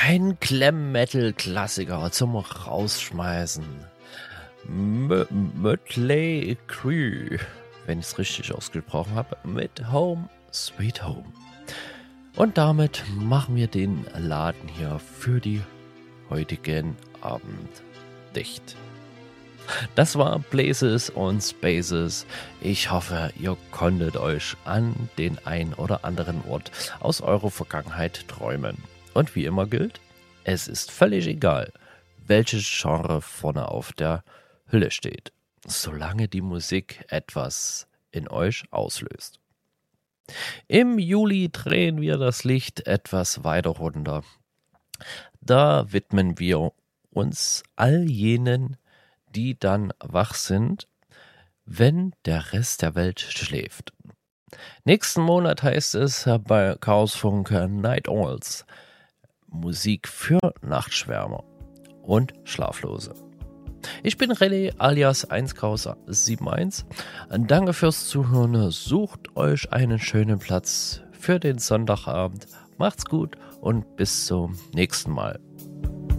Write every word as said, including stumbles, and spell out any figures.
Ein Glam-Metal-Klassiker zum Rausschmeißen. M- Mötley Crüe, wenn ich es richtig ausgesprochen habe, mit Home Sweet Home. Und damit machen wir den Laden hier für die heutigen Abend dicht. Das war Places und Spaces. Ich hoffe, ihr konntet euch an den ein oder anderen Ort aus eurer Vergangenheit träumen. Und wie immer gilt, es ist völlig egal, welches Genre vorne auf der Hülle steht, solange die Musik etwas in euch auslöst. Im Juli drehen wir das Licht etwas weiter runter. Da widmen wir uns all jenen, die dann wach sind, wenn der Rest der Welt schläft. Nächsten Monat heißt es bei Chaosfunk Night Owls Musik für Nachtschwärmer und Schlaflose. Ich bin René alias eins Chaos sieben eins. Danke fürs Zuhören. Sucht euch einen schönen Platz für den Sonntagabend. Macht's gut und bis zum nächsten Mal.